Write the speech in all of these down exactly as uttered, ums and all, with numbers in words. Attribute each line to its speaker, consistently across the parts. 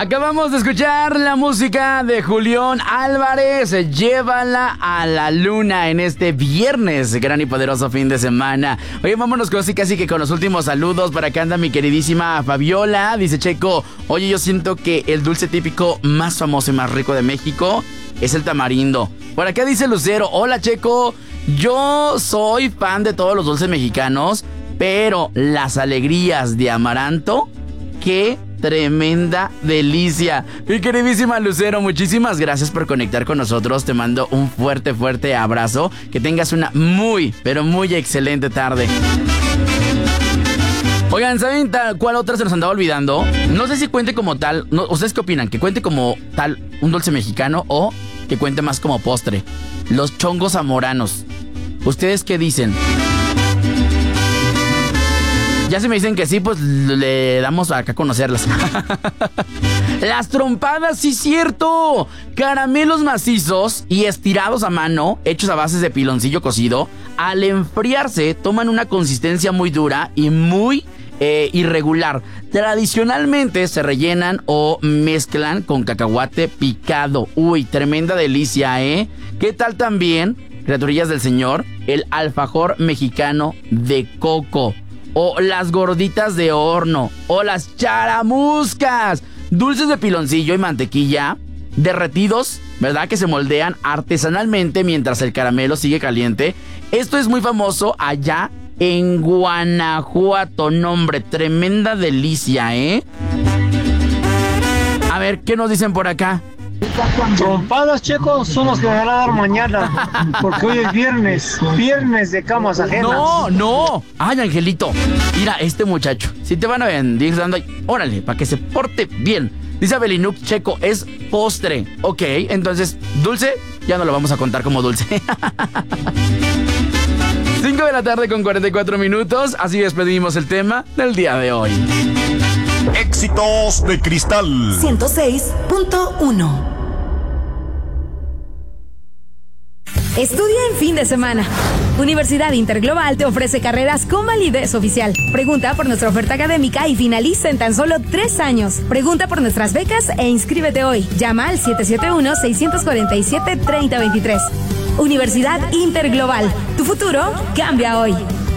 Speaker 1: Acabamos de escuchar la música de Julián Álvarez, Llévala a la Luna, en este viernes, gran y poderoso fin de semana. Oye, vámonos casi casi que con los últimos saludos. Para acá anda mi queridísima Fabiola. Dice Checo, oye, yo siento que el dulce típico más famoso y más rico de México es el tamarindo. Por acá dice Lucero, hola Checo, yo soy fan de todos los dulces mexicanos, pero las alegrías de amaranto, qué tremenda delicia. Mi queridísima Lucero, muchísimas gracias por conectar con nosotros. Te mando un fuerte, fuerte abrazo. Que tengas una muy, pero muy excelente tarde. Oigan, ¿saben tal, cuál otra se nos andaba olvidando? No sé si cuente como tal, no, ¿ustedes qué opinan? ¿Que cuente como tal un dulce mexicano o que cuente más como postre? Los chongos zamoranos. ¿Ustedes qué dicen? Ya si me dicen que sí, pues le damos acá a conocerlas. Las trompadas, sí, cierto. Caramelos macizos y estirados a mano, hechos a bases de piloncillo cocido. Al enfriarse, toman una consistencia muy dura y muy eh, irregular. Tradicionalmente se rellenan o mezclan con cacahuate picado. Uy, tremenda delicia, ¿eh? ¿Qué tal también, criaturillas del señor, el alfajor mexicano de coco? O las gorditas de horno, o las charamuscas, dulces de piloncillo y mantequilla derretidos, ¿verdad? Que se moldean artesanalmente mientras el caramelo sigue caliente. Esto es muy famoso allá en Guanajuato. Nombre, tremenda delicia, ¿eh? A ver, ¿qué nos dicen por acá?
Speaker 2: Trompadas, Checo, son los que me van a dar mañana, porque hoy es viernes, viernes de camas ajenas.
Speaker 1: No, no. Ay, Angelito, mira, este muchacho, si te van a venir dando, órale, para que se porte bien. Dice Belinuk, Checo, es postre. Ok, entonces, dulce, ya no lo vamos a contar como dulce. cinco de la tarde con cuarenta y cuatro minutos, así despedimos el tema del día de hoy.
Speaker 3: Éxitos de Cristal
Speaker 4: ciento seis punto uno. Estudia en fin de semana. Universidad Interglobal te ofrece carreras con validez oficial. Pregunta por nuestra oferta académica y finaliza en tan solo tres años. Pregunta por nuestras becas e inscríbete hoy. Llama al siete siete uno, seis cuatro siete, tres cero dos tres. Universidad Interglobal. Tu futuro cambia hoy.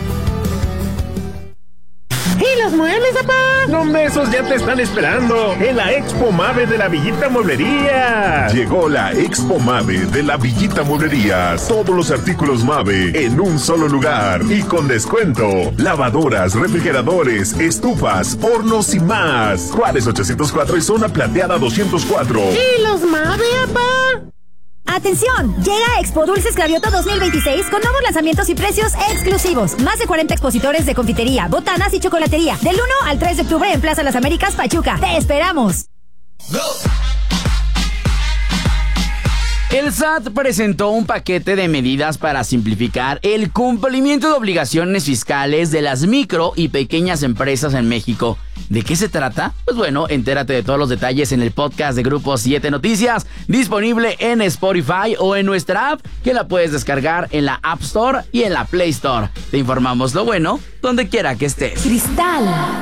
Speaker 5: ¿Y los muebles, papá?
Speaker 6: Donde esos ya te están esperando en la Expo Mave de la Villita Mueblería.
Speaker 3: Llegó la Expo Mave de la Villita Mueblería. Todos los artículos Mave en un solo lugar y con descuento. Lavadoras, refrigeradores, estufas, hornos y más. Juárez ochocientos cuatro y Zona Plateada doscientos cuatro.
Speaker 5: ¿Y los Mave, papá?
Speaker 4: ¡Atención! Llega Expo Dulces Gravioto dos mil veintiséis con nuevos lanzamientos y precios exclusivos. Más de cuarenta expositores de confitería, botanas y chocolatería. Del uno al tres de octubre en Plaza Las Américas, Pachuca. ¡Te esperamos!
Speaker 1: Go. El S A T presentó un paquete de medidas para simplificar el cumplimiento de obligaciones fiscales de las micro y pequeñas empresas en México. ¿De qué se trata? Pues bueno, entérate de todos los detalles en el podcast de Grupo siete Noticias, disponible en Spotify o en nuestra app, que la puedes descargar en la App Store y en la Play Store. Te informamos lo bueno, donde quiera que estés.
Speaker 4: Cristal.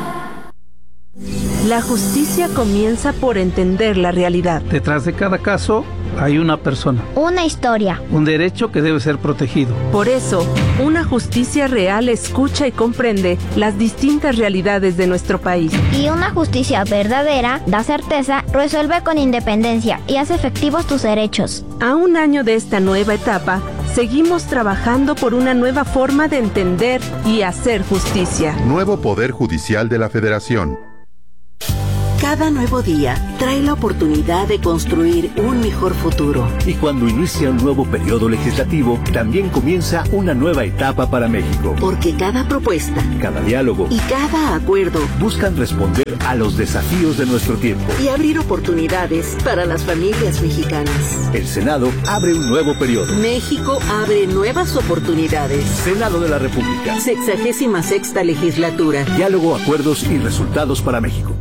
Speaker 7: La justicia comienza por entender la realidad.
Speaker 8: Detrás de cada caso hay una persona.
Speaker 9: Una historia.
Speaker 8: Un derecho que debe ser protegido.
Speaker 7: Por eso, una justicia real escucha y comprende las distintas realidades de nuestro país.
Speaker 9: Y una justicia verdadera da certeza, resuelve con independencia y hace efectivos tus derechos.
Speaker 7: A un año de esta nueva etapa, seguimos trabajando por una nueva forma de entender y hacer justicia.
Speaker 10: Nuevo Poder Judicial de la Federación.
Speaker 11: Cada nuevo día trae la oportunidad de construir un mejor futuro.
Speaker 12: Y cuando inicia un nuevo periodo legislativo, también comienza una nueva etapa para México.
Speaker 11: Porque cada propuesta,
Speaker 12: cada diálogo
Speaker 11: y cada acuerdo
Speaker 12: buscan responder a los desafíos de nuestro tiempo
Speaker 11: y abrir oportunidades para las familias mexicanas.
Speaker 12: El Senado abre un nuevo periodo.
Speaker 11: México abre nuevas oportunidades.
Speaker 12: Senado de la República.
Speaker 11: Sexagésima sexta legislatura.
Speaker 12: Diálogo, acuerdos y resultados para México.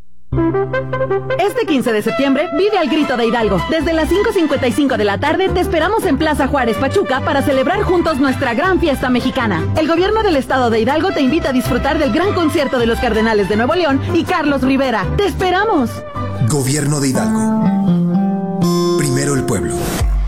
Speaker 13: Este quince de septiembre vive al grito de Hidalgo. Desde las cinco cincuenta y cinco de la tarde te esperamos en Plaza Juárez, Pachuca, para celebrar juntos nuestra gran fiesta mexicana. El gobierno del estado de Hidalgo te invita a disfrutar del gran concierto de los Cardenales de Nuevo León y Carlos Rivera. ¡Te esperamos!
Speaker 14: Gobierno de Hidalgo. Primero el pueblo.